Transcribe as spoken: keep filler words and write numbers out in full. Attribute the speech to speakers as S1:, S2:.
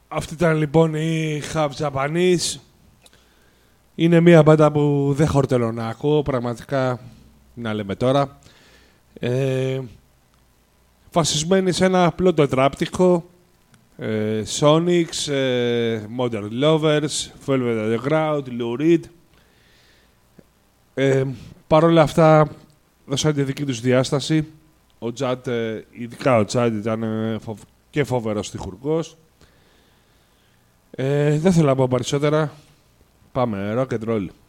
S1: Αυτή ήταν λοιπόν η Half Japanese. Είναι μια μπάντα που δεν χορτελώ να ακούω, πραγματικά, να λέμε τώρα. Ε, βασισμένη σε ένα απλό τετράπτυχο, ε, Sonics, ε, Modern Lovers, Velvet Underground, Lou Reed. Ε, Παρ' όλα αυτά, δώσαν τη δική τους διάσταση. Ο Τζαντ, ε, ειδικά ο Τζαντ, ήταν ε, φοβ... και φοβερός στιχουργός. Ε, δεν θέλω να πω περισσότερα. Πάμε, rock and roll.